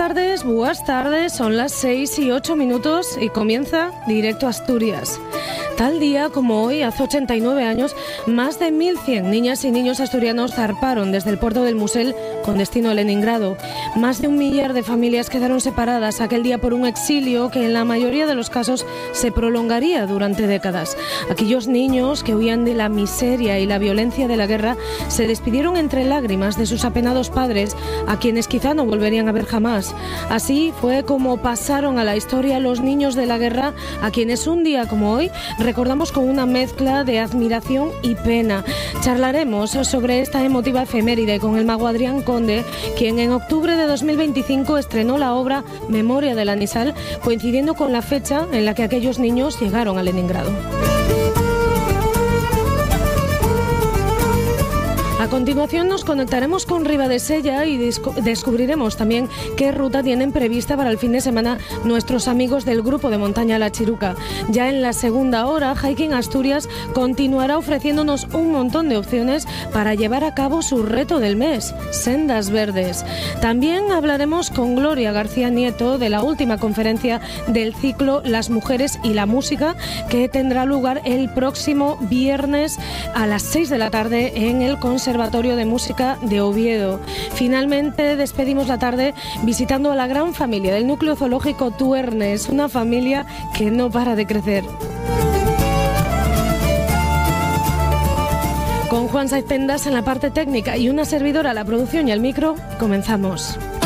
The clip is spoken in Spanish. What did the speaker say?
buenas tardes, son las 6:08 y comienza Directo Asturias. Tal día como hoy, hace 89 años, más de 1.100 niñas y niños asturianos zarparon desde el puerto del Musel con destino a Leningrado. Más de 1 millar de familias quedaron separadas aquel día por un exilio que en la mayoría de los casos se prolongaría durante décadas. Aquellos niños que huían de la miseria y la violencia de la guerra se despidieron entre lágrimas de sus apenados padres, a quienes quizá no volverían a ver jamás. Así fue como pasaron a la historia los niños de la guerra, a quienes un día como hoy recordamos con una mezcla de admiración y pena. Charlaremos sobre esta emotiva efeméride con el mago Adrián Conde, quien en octubre de 2025 estrenó la obra Memoria del Anisal, coincidiendo con la fecha en la que aquellos niños llegaron a Leningrado. A continuación nos conectaremos con Ribadesella y descubriremos también qué ruta tienen prevista para el fin de semana nuestros amigos del grupo de montaña La Chiruca. Ya en la segunda hora, Hiking Asturias continuará ofreciéndonos un montón de opciones para llevar a cabo su reto del mes, Sendas Verdes. También hablaremos con Gloria García Nieto de la última conferencia del ciclo Las Mujeres y la Música, que tendrá lugar el próximo viernes a las 6 de la tarde en el Conservatorio de Música de Oviedo. Finalmente despedimos la tarde visitando a la gran familia del núcleo zoológico Tuernes, una familia que no para de crecer. Con Juan Saiz Pendas en la parte técnica y una servidora a la producción y al micro, comenzamos.